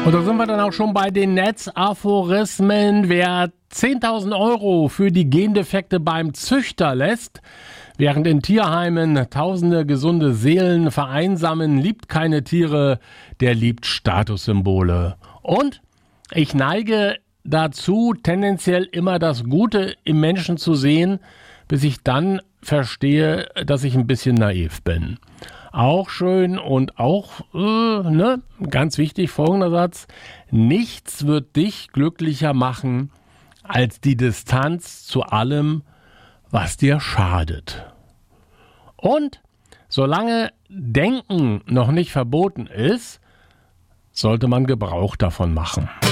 Und da sind wir dann auch schon bei den Netzaphorismen. Wer 10.000 Euro für die Gendefekte beim Züchter lässt, während in Tierheimen tausende gesunde Seelen vereinsamen, liebt keine Tiere, der liebt Statussymbole. Und ich neige dazu, tendenziell immer das Gute im Menschen zu sehen, bis ich dann verstehe, dass ich ein bisschen naiv bin. Auch schön und auch, ganz wichtig, folgender Satz: Nichts wird dich glücklicher machen als die Distanz zu allem, was dir schadet. Und solange Denken noch nicht verboten ist, sollte man Gebrauch davon machen.